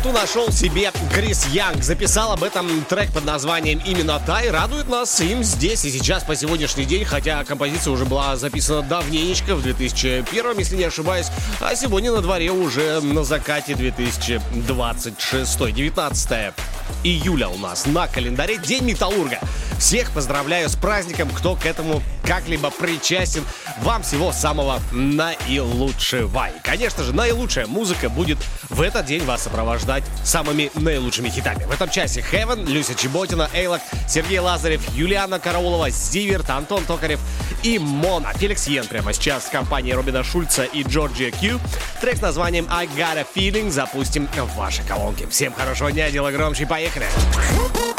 Нашел себе Крис Янг, записал об этом трек под названием именно та и радует нас им здесь и сейчас по сегодняшний день, хотя композиция уже была записана давненечко, в 2001, если не ошибаюсь, а сегодня на дворе уже на закате 2026, 19 июля у нас на календаре, День Металлурга. Всех поздравляю с праздником, кто к этому как-либо причастен. Вам всего самого наилучшего. И, конечно же, наилучшая музыка будет в этот день вас сопровождать самыми наилучшими хитами. В этом часе Heaven, Люся Чеботина, Эйлок, Сергей Лазарев, Юлиана Караулова, Зиверт, Антон Токарев и Мона. Феликс Йен прямо сейчас в компании Робина Шульца и Джорджия Кью. Трек с названием I Got a Feeling запустим в ваши колонки. Всем хорошего дня, дело громче, поехали!